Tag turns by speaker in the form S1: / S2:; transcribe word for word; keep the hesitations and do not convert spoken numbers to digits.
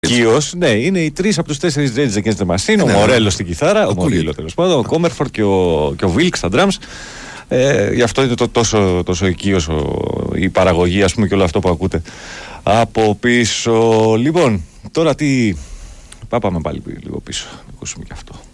S1: Οικείος, ναι, είναι οι τρεις από τους τέσσερις Rage Against the Machine. Ναι, ο Μορέλο στην κιθάρα, ο Μορίλο τέλος πάντων, ο Κόμερφορντ και ο, και ο Βίλκ στα drums. Ε, γι' αυτό είναι το, τόσο, τόσο οικείος η παραγωγή, ας πούμε, και όλο αυτό που ακούτε από πίσω. Λοιπόν, τώρα τι. Πάμε πάλι λίγο πίσω, να ακούσουμε και αυτό.